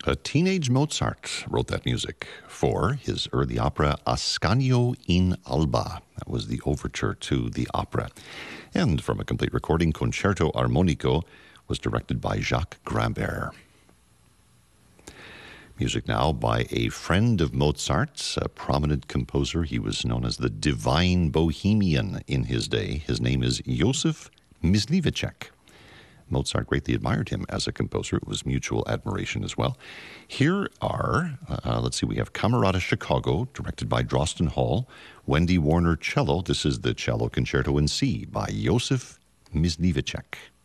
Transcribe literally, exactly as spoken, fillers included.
A teenage Mozart wrote that music for his early opera Ascanio in Alba. That was the overture to the opera. And from a complete recording, Concerto Armonico was directed by Jacques Grimbert. Music now by a friend of Mozart's, a prominent composer. He was known as the Divine Bohemian in his day. His name is Joseph Mysliveček. Mozart greatly admired him as a composer. It was mutual admiration as well. Here are, uh, let's see, we have Camerata Chicago, directed by Drosten Hall. Wendy Warner cello. This is the cello concerto in C by Joseph Mysliveček.